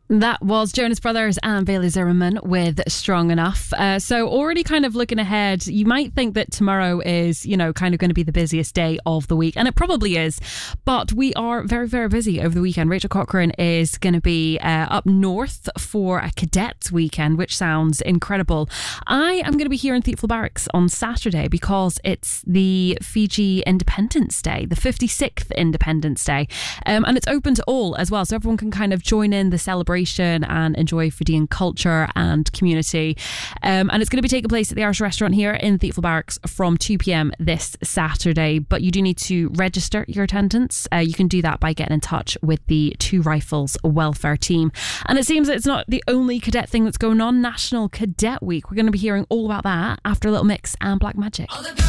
That was Jonas Brothers and Bailey Zimmerman with Strong Enough. So already kind of looking ahead, you might think that tomorrow is, kind of going to be the busiest day of the week. And it probably is. But we are very, very busy over the weekend. Rachel Cochrane is going to be up north for a cadets weekend, which sounds incredible. I am going to be here in Thiepval Barracks on Saturday because it's the Fiji Independence Day, the 56th Independence Day. And it's open to all as well. So everyone can kind of join in the celebration and enjoy Fijian culture and community. And it's going to be taking place at the Irish Restaurant here in Thiepval Barracks from 2 p.m. this Saturday. But you do need to register your attendance. You can do that by getting in touch with the Two Rifles welfare team. And it seems that it's not the only cadet thing that's going on. National Cadet Week. We're going to be hearing all about that after a little mix and Black Magic.